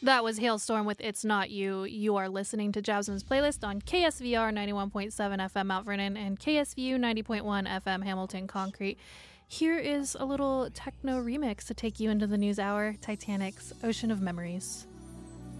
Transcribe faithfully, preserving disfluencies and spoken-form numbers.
That was Hailstorm with It's Not You. You are listening to Jasmine's Playlist on K S V R ninety-one point seven F M Mount Vernon and K S V U ninety point one F M Hamilton Concrete. Here is a little techno remix to take you into the news hour, Titanic's Ocean of Memories.